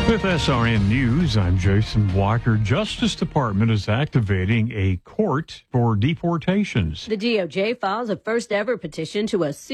With SRN News, I'm Jason Walker. Justice Department is activating a court for deportations. The DOJ files a first ever petition to a